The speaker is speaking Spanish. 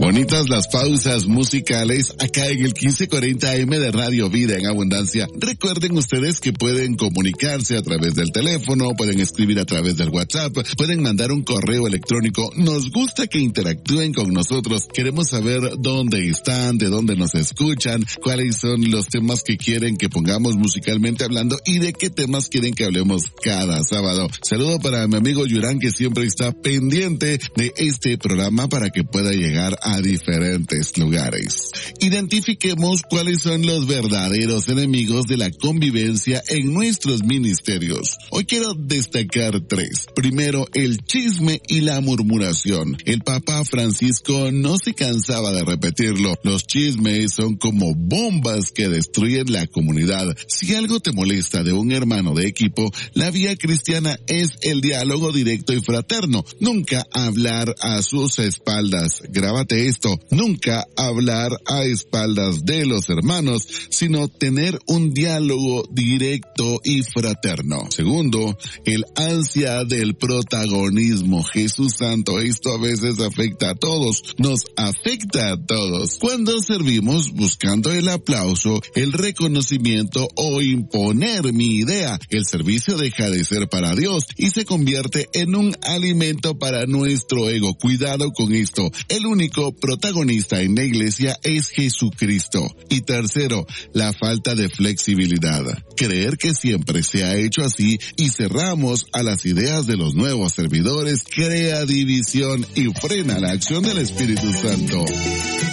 Bonitas las pausas musicales acá en el 1540 AM de Radio Vida en Abundancia. Recuerden ustedes que pueden comunicarse a través del teléfono, pueden escribir a través del WhatsApp, pueden mandar un correo electrónico. Nos gusta que interactúen con nosotros. Queremos saber dónde están, de dónde nos escuchan, cuáles son los temas que quieren que pongamos musicalmente hablando y de qué temas quieren que hablemos cada sábado. Saludo para mi amigo Yurán, que siempre está pendiente de este programa para que pueda llegar a diferentes lugares. Identifiquemos cuáles son los verdaderos enemigos de la convivencia en nuestros ministerios. Hoy quiero destacar tres. Primero, el chisme y la murmuración. El Papa Francisco no se cansaba de repetirlo. Los chismes son como bombas que destruyen la comunidad. Si algo te molesta de un hermano de equipo, la vía cristiana es el diálogo directo y fraterno. Nunca hablar a sus espaldas. Grábate esto. Nunca hablar a espaldas de los hermanos, sino tener un diálogo directo y fraterno. Segundo, el ansia del protagonismo. Jesús Santo, esto a veces afecta a todos. Nos afecta a todos. Cuando servimos buscando el aplauso, el reconocimiento o imponer mi idea, el servicio deja de ser para Dios y se convierte en un alimento para nuestro ego. Cuidado con esto. El único protagonista en la iglesia es Jesucristo. Y tercero, la falta de flexibilidad. Creer que siempre se ha hecho así y cerramos a las ideas de los nuevos servidores crea división y frena la acción del Espíritu Santo.